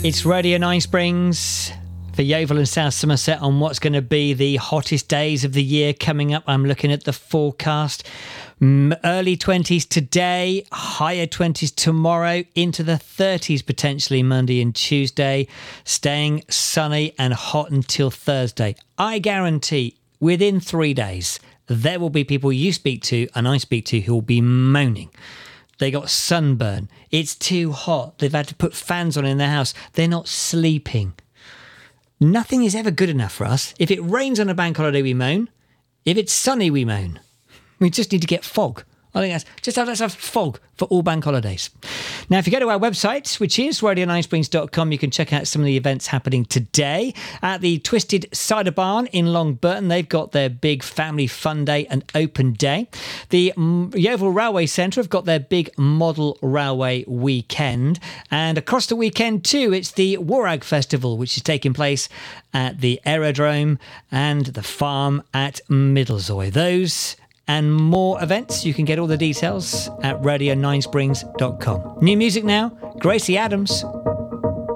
It's Radio 9 Springs for Yeovil and South Somerset on what's going to be the hottest days of the year coming up. I'm looking at the forecast. Early 20s today, higher 20s tomorrow, into the 30s potentially Monday and Tuesday, staying sunny and hot until Thursday. I guarantee within 3 days, there will be people you speak to and I speak to who will be moaning. They got sunburn. It's too hot. They've had to put fans on in their house. They're not sleeping. Nothing is ever good enough for us. If it rains on a bank holiday, we moan. If it's sunny, we moan. We just need to get fog. I think let's have fog for all bank holidays. Now, if you go to our website, which is radio9springs.com, you can check out some of the events happening today. At the Twisted Cider Barn in Longburton, they've got their big family fun day and open day. The Yeovil Railway Centre have got their big model railway weekend. And across the weekend too, it's the Warag Festival, which is taking place at the Aerodrome and the farm at Middlezoy. Those and more events, you can get all the details at radio9springs.com. New music now, Gracie Adams.